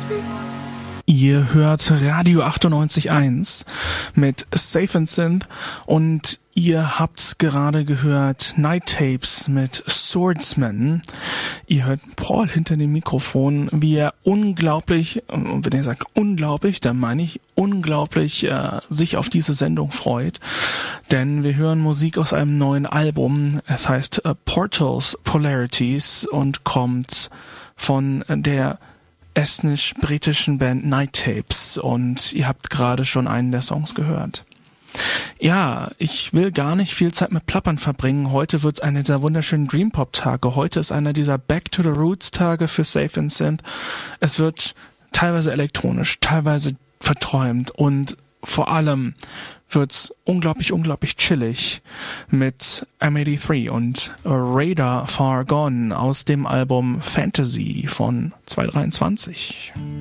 Ihr hört Radio 98.1 mit Safe and Synth und ihr habt gerade gehört Night Tapes mit Swordsman. Ihr hört Paul hinter dem Mikrofon, wie er unglaublich, und wenn er sagt unglaublich, dann meine ich unglaublich, sich auf diese Sendung freut. Denn wir hören Musik aus einem neuen Album. Es heißt Portals Polarities und kommt von der estnisch-britischen Band Night Tapes und ihr habt gerade schon einen der Songs gehört. Ja, ich will gar nicht viel Zeit mit Plappern verbringen. Heute wird einer dieser wunderschönen Dream-Pop-Tage. Heute ist einer dieser Back-to-the-Roots-Tage für Safe and Synth. Es wird teilweise elektronisch, teilweise verträumt und vor allem wird's unglaublich, unglaublich chillig mit M83 und Radar Far Gone aus dem Album Fantasy von 2023.